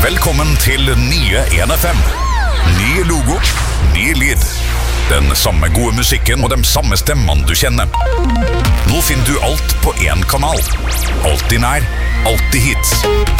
Velkommen til nye 1FM. Ny logo, ny lyd. Den samme gode musikken og de samme stemmene du kjenner. Nå finner du alt på en kanal. Alltid nær, alltid hits.